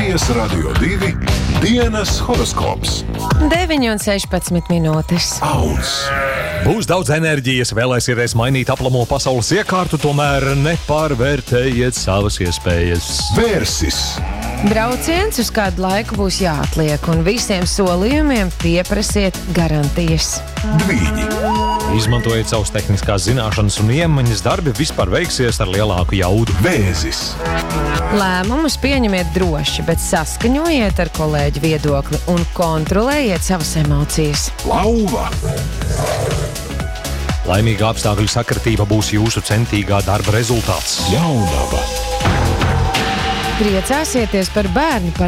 Latvijas Radio 2 dienas horoskops. 9:16 minūtes. Auns. Būs daudz enerģijas, vēlēsieties mainīt aplamo pasaules iekārtu, tomēr nepārvērtējiet savas iespējas. Vērsis. Brauciens uz kādu laiku būs jāatliek, un visiem solījumiem pieprasiet garantijas. Dvīņi. Izmantojiet savas tehniskās zināšanas un iemaņas, darbi vispār veiksies ar lielāku jaudu. Vēzis. Lēmumus pieņemiet droši, bet saskaņojiet ar kolēģu viedokli un kontrolējiet savas emocijas. Lauva. Laimīga apstākļu sakritība būs jūsu centīgā darba rezultāts. Jaunava. Priecāsieties par bērnu